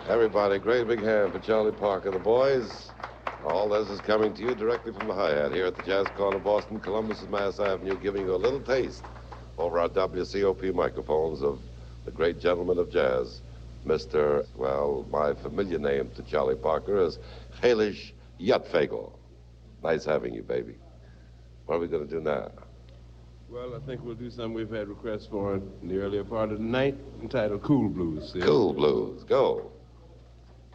Everybody, great big hand for Charlie Parker. The boys, all this is coming to you directly from the Hi-Hat here at the Jazz Corner, Boston, Columbus, and Mass Avenue, giving you a little taste over our WCOP microphones of the great gentleman of jazz, Mr., well, my familiar name to Charlie Parker is Halish Yutfagel. Nice having you, baby. What are we going to do now? Well, I think we'll do something we've had requests for in the earlier part of the night, entitled Cool Blues. Cool Blues. Go.